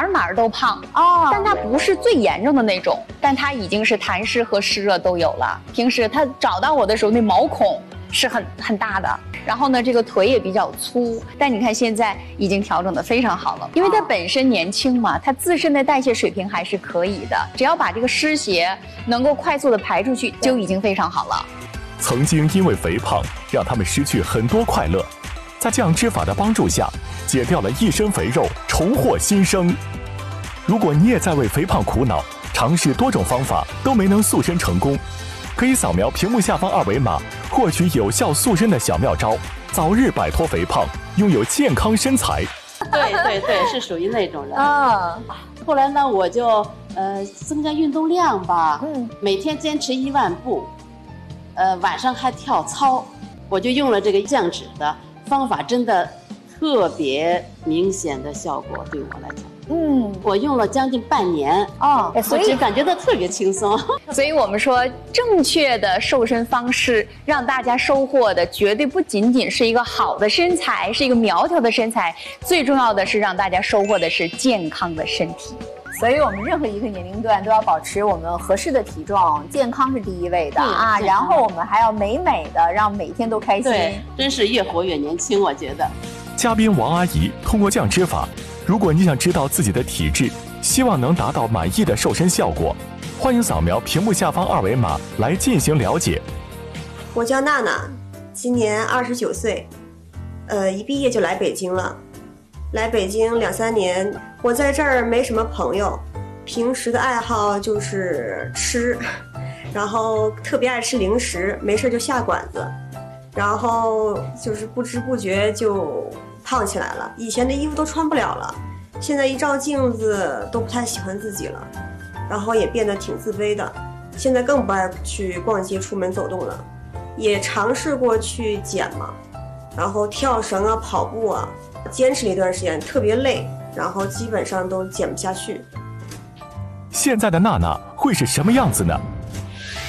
哪儿都胖但它不是最严重的那种，但它已经是痰湿和湿热都有了。平时它找到我的时候，那毛孔是很大的，然后呢，这个腿也比较粗，但你看现在已经调整得非常好了，因为它本身年轻嘛，它自身的代谢水平还是可以的，只要把这个湿邪能够快速的排出去，就已经非常好了。 曾经因为肥胖让他们失去很多快乐，在降脂法的帮助下，解掉了一身肥肉，重获新生。如果你也在为肥胖苦恼，尝试多种方法都没能塑身成功，可以扫描屏幕下方二维码，获取有效塑身的小妙招，早日摆脱肥胖，拥有健康身材。 对，是属于那种人后来呢，我就增加运动量吧，每天坚持1万步，晚上还跳操，我就用了这个降脂的方法，真的特别明显的效果对我来讲。我用了将近半年所以感觉到特别轻松。 所以我们说，正确的瘦身方式让大家收获的绝对不仅仅是一个好的身材，是一个苗条的身材，最重要的是让大家收获的是健康的身体。 所以我们任何一个年龄段都要保持我们合适的体重，健康是第一位的然后我们还要美美的，让每天都开心。 对，真是越活越年轻，我觉得。 嘉宾王阿姨通过降脂法，如果你想知道自己的体质，希望能达到满意的瘦身效果，欢迎扫描屏幕下方二维码来进行了解。 我叫娜娜，今年29岁，一毕业就来北京了。来北京2、3年，我在这儿没什么朋友，平时的爱好就是吃，然后特别爱吃零食，没事就下馆子，然后就是不知不觉就胖起来了。以前的衣服都穿不了了，现在一照镜子都不太喜欢自己了，然后也变得挺自卑的。现在更不爱去逛街、出门走动了，也尝试过去减嘛，然后跳绳啊、跑步啊，坚持了一段时间，特别累，然后基本上都减不下去。 现在的娜娜会是什么样子呢？